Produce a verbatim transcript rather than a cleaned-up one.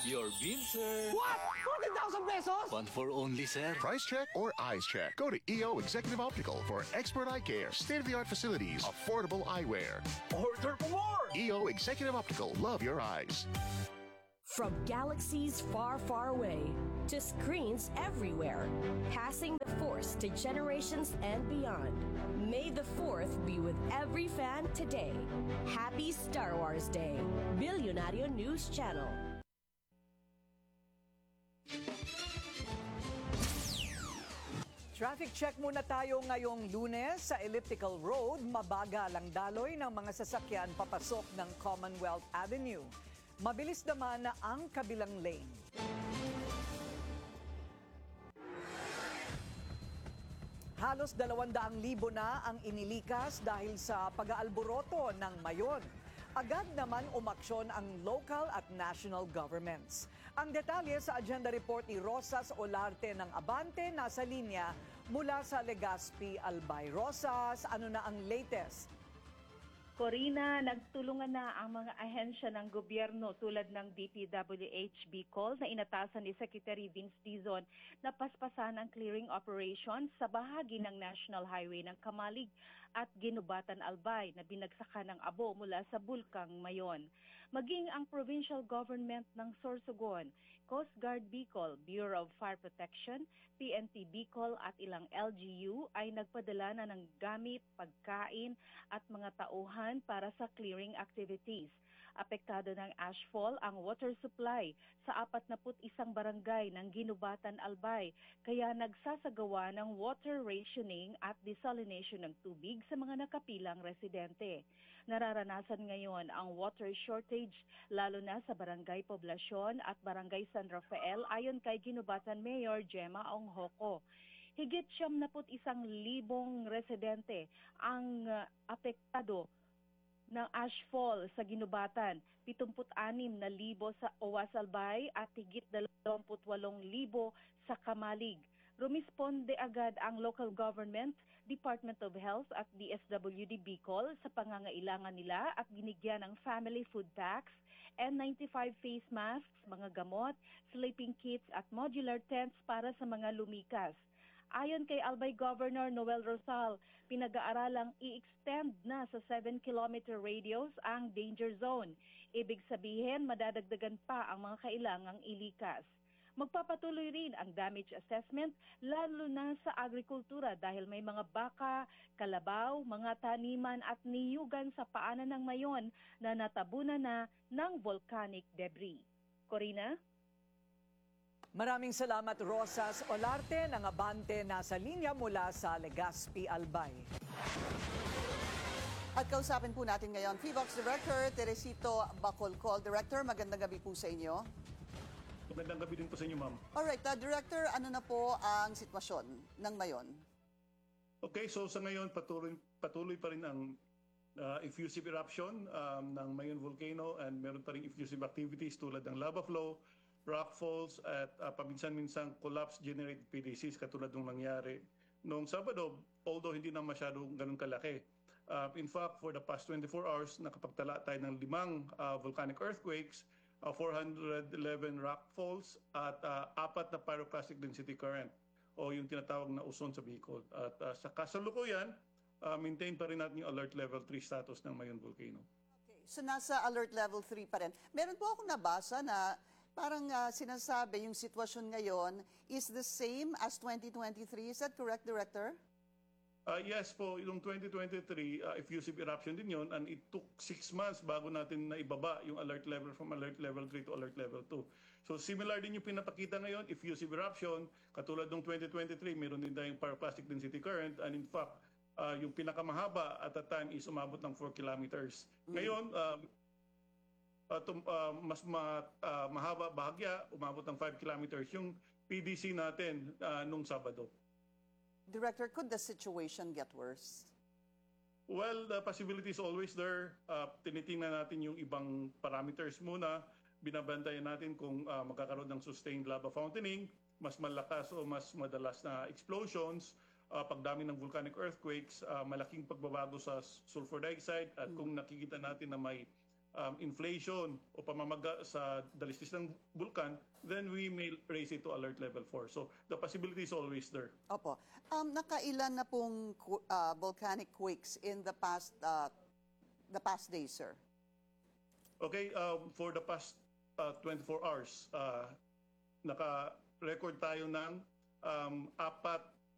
Your bill, sir. What? forty thousand pesos? One for only, sir. Price check or eyes check? Go to E O Executive Optical for expert eye care, state-of-the-art facilities, affordable eyewear. Order for more! E O Executive Optical. Love your eyes. From galaxies far, far away to screens everywhere, passing the Force to generations and beyond. May the fourth be with every fan today. Happy Star Wars Day. Billionario News Channel. Traffic check muna tayo ngayong Lunes sa Elliptical Road. Mabagal ang daloy ng mga sasakyan papasok ng Commonwealth Avenue. Mabilis naman na ang kabilang lane. Halos dalawang-daang libo na ang inilikas dahil sa pag-aalboroto ng Mayon. Agad naman umaksyon ang local at national governments. Ang detalye sa agenda report ni Rosas Olarte ng Abante, nasa linya mula sa Legazpi, Albay. Rosas, ano na ang latest? Corina, nagtulungan na ang mga ahensya ng gobyerno tulad ng D P W H Bicol na inatasan ni Secretary Vince Dizon na paspasan ang clearing operations sa bahagi ng National Highway ng Kamalig at Ginubatan Albay na binagsakan ng abo mula sa Bulkang Mayon. Maging ang provincial government ng Sorsogon, Coast Guard Bicol, Bureau of Fire Protection, P N P Bicol at ilang L G U ay nagpadala na ng gamit, pagkain at mga tauhan para sa clearing activities. Apektado ng ashfall ang water supply sa apat na isang barangay ng Ginubatan Albay, kaya nagsasagawa ng water rationing at desalination ng tubig sa mga nakapilang residente. Nararanasan ngayon ang water shortage lalo na sa barangay Poblasyon at barangay San Rafael ayon kay Ginubatan Mayor Gemma Onghoko. Higit siyam na isang libong residente ang uh, apektado ng ashfall sa Ginubatan, pituput anim na libo sa Owas Albay at higit dalawamput walong libo sa Kamalig. Rumisponde agad ang local government, Department of Health at D S W D Bicol sa pangangailangan nila at binigyan ng family food packs, N ninety-five face masks, mga gamot, sleeping kits at modular tents para sa mga lumikas. Ayon kay Albay Governor Noel Rosal, pinag-aaralang i-extend na sa seven kilometer radius ang danger zone. Ibig sabihin, madadagdagan pa ang mga kailangang ilikas. Magpapatuloy rin ang damage assessment lalo na sa agrikultura dahil may mga baka, kalabaw, mga taniman at niyugan sa paanan ng Mayon na natabunan na ng volcanic debris. Corina? Maraming salamat, Rosas Olarte ng Abante, nasa linya mula sa Legazpi, Albay. At kausapin po natin ngayon, Fevox Director Teresito Bacolcol. Director, magandang gabi po sa inyo. Magandang gabi din po sa inyo, ma'am. Alright, uh, Director, ano na po ang sitwasyon ng Mayon? Okay, so sa ngayon, patuloy, patuloy pa rin ang uh, effusive eruption um, ng Mayon Volcano and meron pa rin effusive activities tulad ng lava flow, rock falls at uh, paminsan-minsang collapse-generated P D Cs katulad ng nangyari noong Sabado, although hindi na masyadong ganun kalaki. Uh, in fact, for the past twenty-four hours, nakapagtala tayo ng limang uh, volcanic earthquakes, uh, four hundred eleven rock falls at uh, apat na pyroclastic density current o yung tinatawag na uson sa Bicol. At uh, sa kasalukuyan, uh, maintain pa rin natin yung alert level three status ng Mayon Volcano. Okay, so nasa alert level three pa rin. Meron po akong nabasa na parang uh, sinasabi yung sitwasyon ngayon is the same as twenty twenty-three. Is that correct, Director? Uh, yes po, yung twenty twenty-three, uh, effusive eruption din yon and it took six months bago natin naibaba yung alert level from alert level three to alert level two. So similar din yung pinapakita ngayon, effusive eruption, katulad ng twenty twenty-three, meron din tayong pyroclastic density current and in fact, uh, yung pinakamahaba at that time is umabot ng four kilometers. Mm. Ngayon, uh, Uh, tum, uh, mas ma, uh, mahaba bahagya, umabot ng five kilometers yung P D C natin uh, nung Sabado. Director, could the situation get worse? Well, the possibility is always there. Uh, tinitingnan natin yung ibang parameters muna. Binabantayan natin kung uh, magkakaroon ng sustained lava fountaining, mas malakas o mas madalas na explosions, uh, pagdami ng volcanic earthquakes, uh, malaking pagbabago sa sulfur dioxide at mm. kung nakikita natin na may um, inflation o pamamaga sa dalisdis ng bulkan, then we may raise it to alert level four. So the possibility is always there. Opo. Um, nakailan na pong qu- uh, volcanic quakes in the past uh, the past days, sir? Okay, um, for the past uh, twenty-four hours, uh, naka-record tayo ng um, apat